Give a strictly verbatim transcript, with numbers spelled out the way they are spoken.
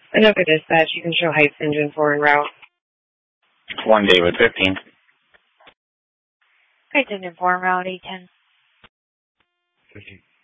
Another dispatch, you can show Heights engine four en route. one David fifteen. Heights engine four en route, eight ten. fifteen.